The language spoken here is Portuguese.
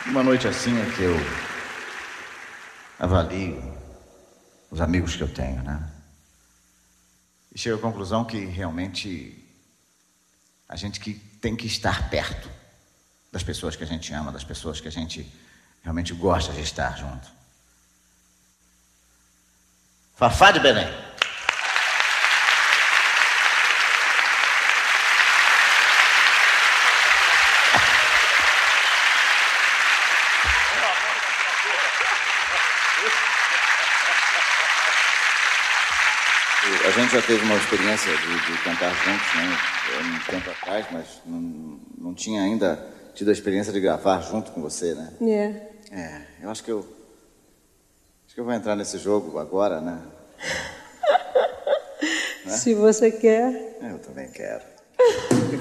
Uma noite assim é que eu avalio os amigos que eu tenho, né? E chego à conclusão que realmente a gente que tem que estar perto das pessoas que a gente ama, das pessoas que a gente realmente gosta de estar junto. Fafá de Belém. A gente já teve uma experiência de cantar juntos, né, um tempo atrás, mas não tinha ainda tido a experiência de gravar junto com você, né? Eu acho que eu vou entrar nesse jogo agora, né? Se você quer. Eu também quero.